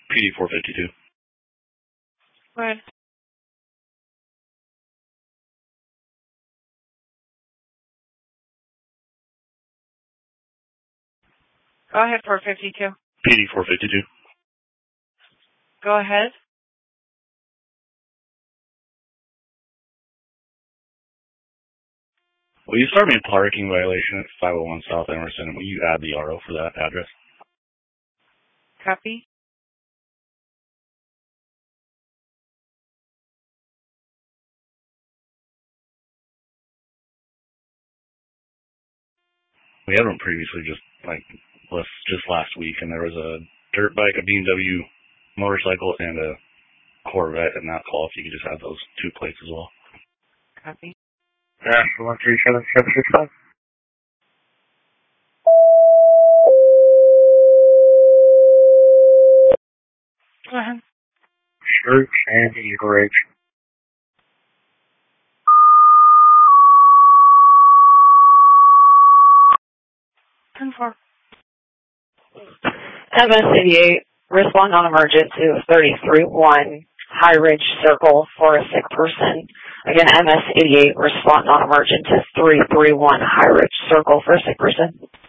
PD 452. Go ahead. Go ahead, 452. PD 452. Go ahead. Will you start me a parking violation at 501 South Emerson, and will you add the RO for that address? Copy. We had one previously just last week, and there was a dirt bike, a BMW motorcycle, and a Corvette in that call. If you could just have those 2 plates as well. Copy. Yeah, 137765. Go ahead. Church and Eagle Ridge. MS-88, respond on emergent to 331 High Ridge Circle for a sick person. Again, MS-88, respond on emergent to 331 High Ridge Circle for a sick person.